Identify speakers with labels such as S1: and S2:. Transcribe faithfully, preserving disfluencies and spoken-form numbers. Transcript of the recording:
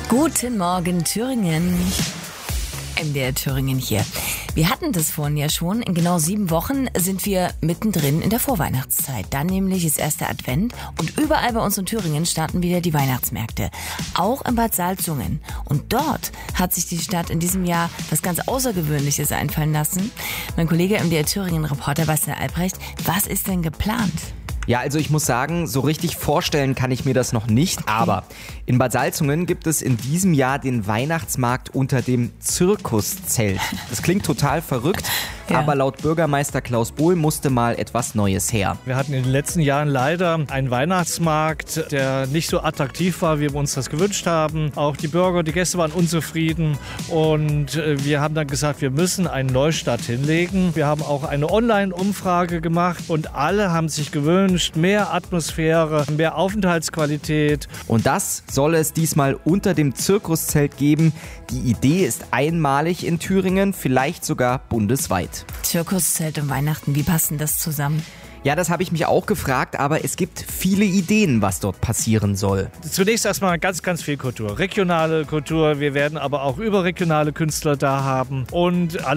S1: Guten Morgen, Thüringen. M D R Thüringen hier. Wir hatten das vorhin ja schon. In genau sieben Wochen sind wir mittendrin in der Vorweihnachtszeit. Dann nämlich ist erster Advent und überall bei uns in Thüringen starten wieder die Weihnachtsmärkte. Auch in Bad Salzungen. Und dort hat sich die Stadt in diesem Jahr was ganz Außergewöhnliches einfallen lassen. Mein Kollege M D R Thüringen-Reporter Bastian Albrecht, was ist denn geplant?
S2: Ja, also ich muss sagen, so richtig vorstellen kann ich mir das noch nicht, okay. Aber in Bad Salzungen gibt es in diesem Jahr den Weihnachtsmarkt unter dem Zirkuszelt. Das klingt total verrückt, ja. Aber laut Bürgermeister Klaus Bohl musste mal etwas Neues her.
S3: Wir hatten in den letzten Jahren leider einen Weihnachtsmarkt, der nicht so attraktiv war, wie wir uns das gewünscht haben. Auch die Bürger, die Gäste waren unzufrieden und wir haben dann gesagt, wir müssen einen Neustart hinlegen. Wir haben auch eine Online-Umfrage gemacht und alle haben sich gewünscht, mehr Atmosphäre, mehr Aufenthaltsqualität.
S2: Und das soll es diesmal unter dem Zirkuszelt geben. Die Idee ist einmalig in Thüringen, vielleicht sogar bundesweit.
S1: Zirkuszelt und Weihnachten, wie passt denn das zusammen?
S2: Ja, das habe ich mich auch gefragt, aber es gibt viele Ideen, was dort passieren soll.
S3: Zunächst erstmal ganz, ganz viel Kultur. Regionale Kultur, wir werden aber auch überregionale Künstler da haben und alle